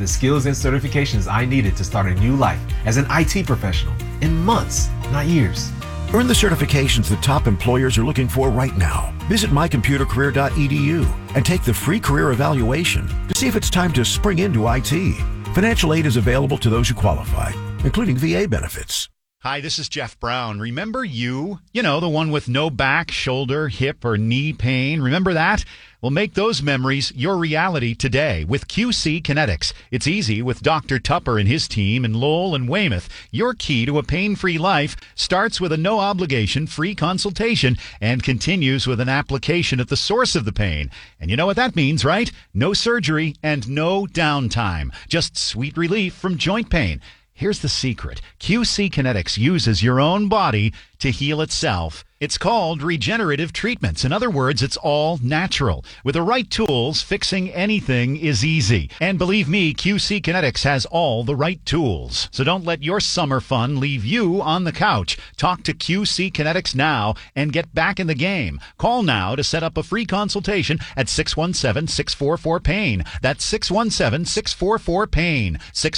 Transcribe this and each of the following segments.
the skills and certifications I needed to start a new life as an IT professional in months, not years. Earn the certifications the top employers are looking for right now. Visit mycomputercareer.edu and take the free career evaluation to see if it's time to spring into IT. Financial aid is available to those who qualify, including VA benefits. Hi, this is Jeff Brown. Remember you? You know, the one with no back, shoulder, hip, or knee pain. Remember that? Well, make those memories your reality today with QC Kinetics. It's easy with Dr. Tupper and his team in Lowell and Weymouth. Your key to a pain-free life starts with a no-obligation free consultation and continues with an application at the source of the pain. And you know what that means, right? No surgery and no downtime. Just sweet relief from joint pain. Here's the secret. QC Kinetics uses your own body to heal itself. It's called regenerative treatments. In other words, it's all natural. With the right tools, fixing anything is easy. And believe me, QC Kinetics has all the right tools. So don't let your summer fun leave you on the couch. Talk to QC Kinetics now and get back in the game. Call now to set up a free consultation at 617-644-PAIN. That's 617-644-PAIN.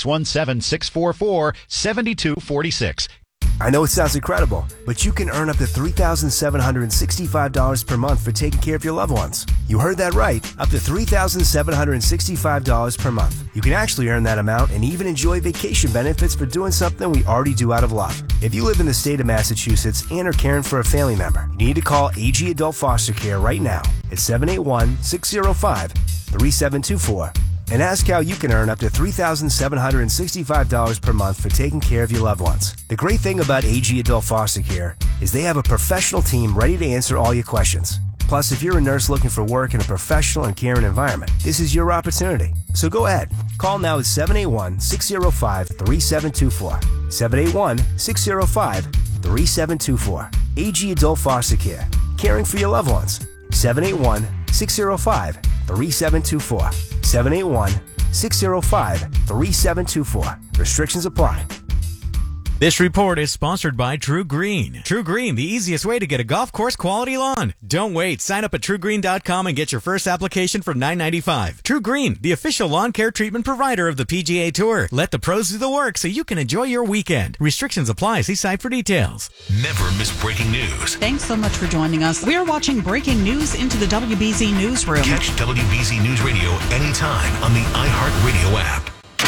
617-644-7246. I know it sounds incredible, but you can earn up to $3,765 per month for taking care of your loved ones. You heard that right, up to $3,765 per month. You can actually earn that amount and even enjoy vacation benefits for doing something we already do out of love. If you live in the state of Massachusetts and are caring for a family member, you need to call AG Adult Foster Care right now at 781-605-3724. And ask how you can earn up to $3,765 per month for taking care of your loved ones. The great thing about AG Adult Foster Care is they have a professional team ready to answer all your questions. Plus, if you're a nurse looking for work in a professional and caring environment, this is your opportunity. So go ahead. Call now at 781-605-3724. 781-605-3724. AG Adult Foster Care. Caring for your loved ones. 781-605-3724. 781-605-3724. Restrictions apply. This report is sponsored by True Green. True Green, the easiest way to get a golf course quality lawn. Don't wait. Sign up at TrueGreen.com and get your first application for $9.95. True Green, the official lawn care treatment provider of the PGA Tour. Let the pros do the work so you can enjoy your weekend. Restrictions apply. See site for details. Never miss breaking news. Thanks so much for joining us. We're watching breaking news into the WBZ Newsroom. Catch WBZ News Radio anytime on the iHeartRadio app.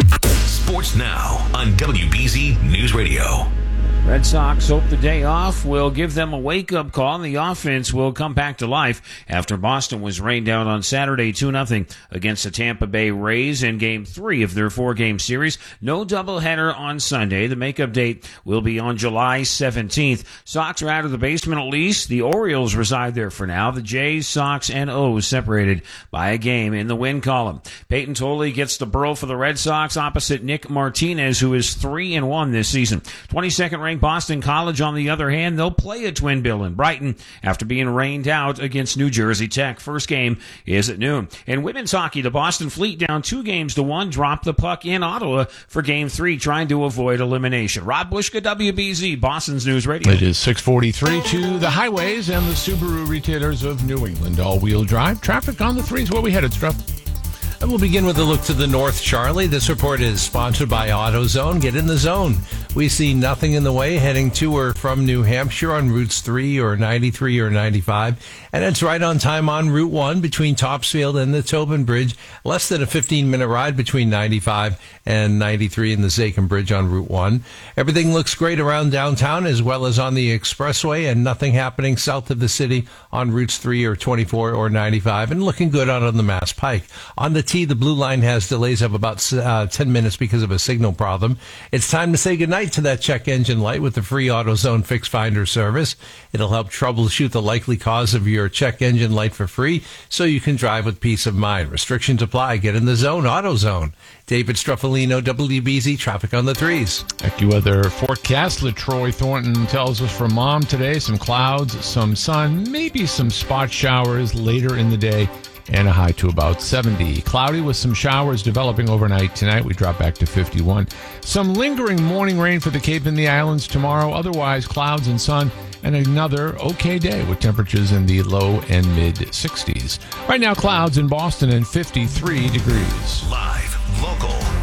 Sports Now on WBZ News Radio. Red Sox hope the day off will give them a wake-up call, and the offense will come back to life after Boston was rained out on Saturday 2-0 against the Tampa Bay Rays in Game 3 of their 4-game series. No doubleheader on Sunday. The makeup date will be on July 17th. Sox are out of the basement at least. The Orioles reside there for now. The Jays, Sox, and O's separated by a game in the win column. Peyton Tolley gets the burrow for the Red Sox opposite Nick Martinez, who is 3-1 this season. 22nd ranked Boston College, on the other hand, they'll play a twin bill in Brighton after being rained out against New Jersey Tech. First game is at noon. In women's hockey, the Boston Fleet down 2-1 dropped the puck in Ottawa for Game 3, trying to avoid elimination. Rob Bushka, WBZ, Boston's News Radio. It is 6:43 to the highways and the Subaru retailers of New England. All-wheel drive traffic on the 3s. Where we headed, Struff? And we'll begin with a look to the north, Charlie. This report is sponsored by AutoZone. Get in the zone. We see nothing in the way heading to or from New Hampshire on routes 3 or 93 or 95. And it's right on time on Route 1 between Topsfield and the Tobin Bridge. Less than a 15-minute ride between 95 and 93 in the Zakin Bridge on Route 1. Everything looks great around downtown as well as on the expressway, and nothing happening south of the city on routes 3 or 24 or 95, and looking good out on the Mass Pike. On the T, the Blue Line has delays of about 10 minutes because of a signal problem. It's time to say goodnight to that check engine light with the free AutoZone Fix Finder service. It'll help troubleshoot the likely cause of your check engine light for free so you can drive with peace of mind. Restrictions apply. Get in the zone. AutoZone. David Struffolino, WBZ, traffic on the 3s. AccuWeather forecast. LaTroy Thornton tells us for Mom today, some clouds, some sun, maybe some spot showers later in the day, and a high to about 70. Cloudy with some showers developing overnight tonight. We drop back to 51. Some lingering morning rain for the Cape and the Islands tomorrow. Otherwise, clouds and sun, and another okay day with temperatures in the low and mid 60s. Right now, clouds in Boston and 53 degrees. Live, local,